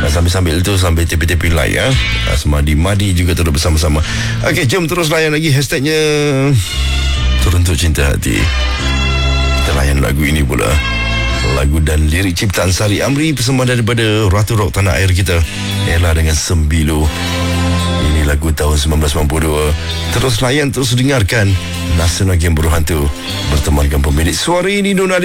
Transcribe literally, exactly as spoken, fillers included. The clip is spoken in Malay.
Sambil-sambil tu, sambil tepi-tepi light ya. Semadi Madi juga terus bersama-sama. Okey, jom terus layan lagi hashtagnya Teruntuk Cinta Hati. Kita layan lagu ini pula. Lagu dan lirik ciptaan Sari Amri, persembahan daripada Ratu Rock tanah air kita, Ella dengan Sembilu. Ini lagu tahun sembilan belas sembilan puluh dua. Terus layan, terus dengarkan Nasional Game Berhantu bertemankan pemilik suara ini, Nona